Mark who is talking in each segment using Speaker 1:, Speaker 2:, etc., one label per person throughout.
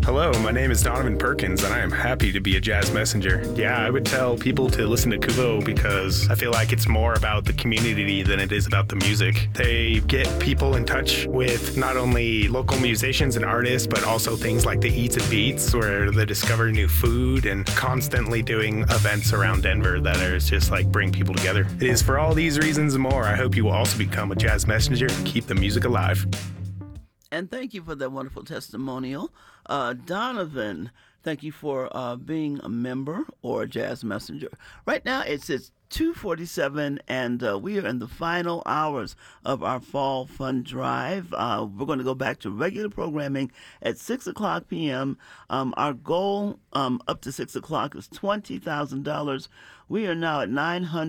Speaker 1: Hello, my name is Donovan Perkins, and I am happy to be a jazz messenger. Yeah, I would tell people to listen to Kuvo because I feel like it's more about the community than it is about the music. They get people in touch with not only local musicians and artists, but also things like the Eats and Beats, where they discover new food and constantly doing events around Denver that are just like bring people together. It is for all these reasons and more, I hope you will also become a jazz messenger and keep the music alive.
Speaker 2: And thank you for that wonderful testimonial. Donovan, thank you for being a member or a jazz messenger. Right now it's 2:47, and we are in the final hours of our Fall Fun Drive. We're going to go back to regular programming at 6 o'clock p.m. Our goal up to 6 o'clock is $20,000. We are now at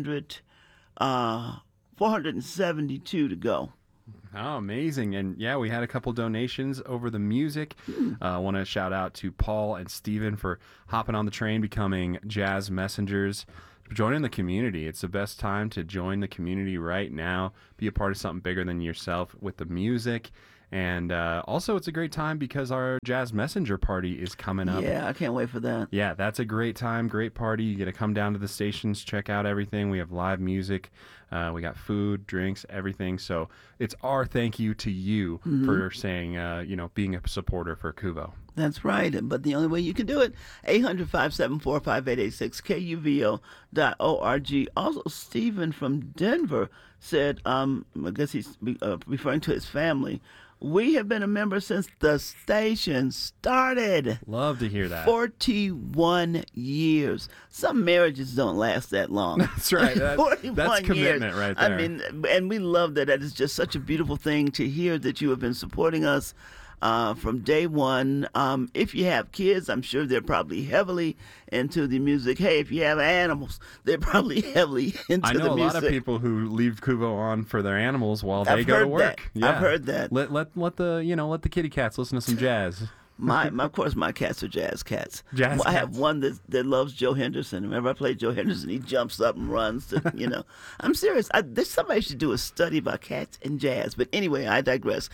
Speaker 2: 472 to go.
Speaker 3: Oh, amazing. And yeah, we had a couple donations over the music. I want to shout out to Paul and Steven for hopping on the train, becoming jazz messengers, joining the community. It's the best time to join the community right now, be a part of something bigger than yourself with the music. And also, it's a great time because our Jazz Messenger party is coming up.
Speaker 2: Yeah, I can't wait for that.
Speaker 3: Yeah, that's a great time, great party. You get to come down to the stations, check out everything. We have live music. We got food, drinks, everything. So it's our thank you to you for saying, being a supporter for Kuvo.
Speaker 2: That's right. But the only way you can do it, 800-574-5886, KUVO.org. Also, Stephen from Denver said, I guess he's referring to his family, we have been a member since the station started.
Speaker 3: Love to hear that.
Speaker 2: 41 years. Some marriages don't last that long.
Speaker 3: That's right.
Speaker 2: 41
Speaker 3: that's commitment
Speaker 2: years.
Speaker 3: right there.
Speaker 2: I mean, and we love that. That is just such a beautiful thing to hear that you have been supporting us from day one. If you have kids, I'm sure they're probably heavily into the music. Hey, if you have animals, they're probably heavily into the music.
Speaker 3: I know a lot of people who leave Kuvo on for their animals while they go to work.
Speaker 2: Yeah. I've heard that.
Speaker 3: Let the kitty cats listen to some jazz.
Speaker 2: Of course, my cats are jazz cats. I have one that loves Joe Henderson. Whenever I play Joe Henderson, he jumps up and runs. I'm serious. Somebody should do a study about cats and jazz. But anyway, I digress.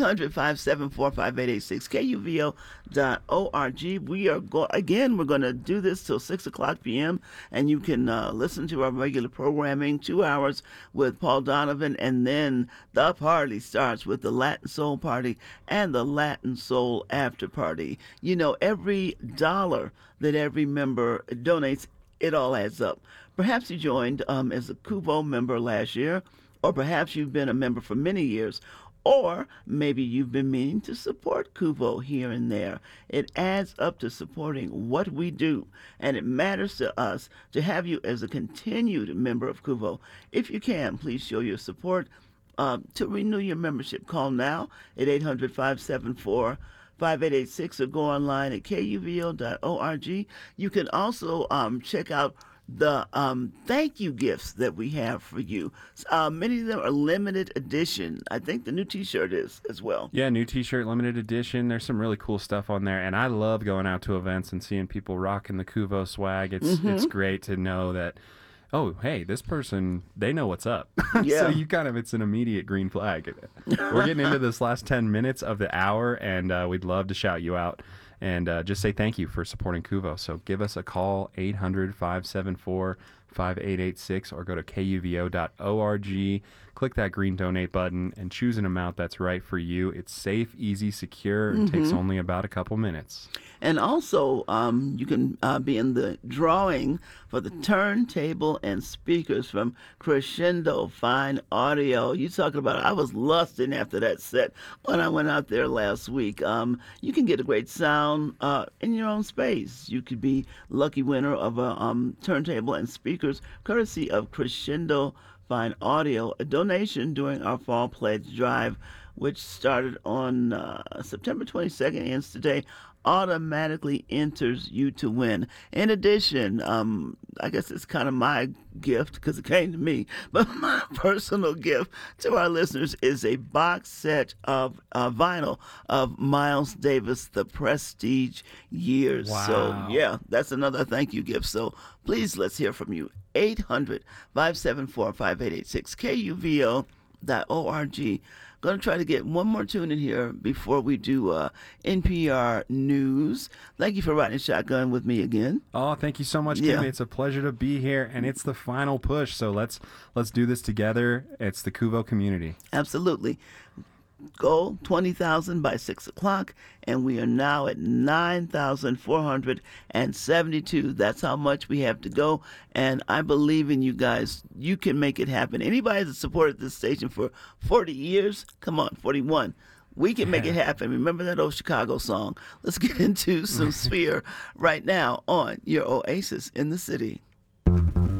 Speaker 2: 800-574-5886, KUVO.org. We're going to do this till 6 o'clock p.m. And you can listen to our regular programming, 2 hours with Paul Donovan. And then the party starts with the Latin Soul Party and the Latin Soul After Party. Every dollar that every member donates, it all adds up. Perhaps you joined as a Kuvo member last year, or perhaps you've been a member for many years, or maybe you've been meaning to support Kuvo here and there. It adds up to supporting what we do, and it matters to us to have you as a continued member of Kuvo. If you can, please show your support. To renew your membership, call now at 800-574-5886 or go online at KUVO.org. You can also check out the thank you gifts that we have for you. Many of them are limited edition. I think the new T-shirt is as well.
Speaker 3: Yeah, new T-shirt, limited edition. There's some really cool stuff on there, and I love going out to events and seeing people rocking the Kuvo swag. It's great to know that, oh, hey, this person, they know what's up.
Speaker 2: Yeah.
Speaker 3: So it's an immediate green flag. We're getting into this last 10 minutes of the hour, and we'd love to shout you out and just say thank you for supporting Kuvo. So give us a call, 800-574-5886, or go to KUVO.org. Click that green donate button and choose an amount that's right for you. It's safe, easy, secure, and takes only about a couple minutes.
Speaker 2: And also, you can be in the drawing for the turntable and speakers from Crescendo Fine Audio. You talking about, I was lusting after that set when I went out there last week. You can get a great sound in your own space. You could be lucky winner of a turntable and speakers courtesy of Crescendo Fine Audio. A donation during our Fall Pledge Drive, which started on September 22nd, ends today, automatically enters you to win. In addition, I guess it's kind of my gift because it came to me, but my personal gift to our listeners is a box set of vinyl of Miles Davis, The Prestige Years.
Speaker 3: Wow.
Speaker 2: So yeah, that's another thank you gift. So please, let's hear from you. 800-574-5886, KUVO.org. Going to try to get one more tune in here before we do NPR News. Thank you for riding shotgun with me again.
Speaker 3: Oh, thank you so much, Kimmy.
Speaker 2: Yeah.
Speaker 3: It's a pleasure to be here, and it's the final push. So let's do this together. It's the Kuvo community.
Speaker 2: Absolutely. Goal 20,000 by 6 o'clock, and we are now at 9,472. That's how much we have to go, and I believe in you guys. You can make it happen. Anybody that supported this station for 40 years, come on, 41. We can make it happen. Remember that old Chicago song? Let's get into some Sphere right now on your Oasis in the City.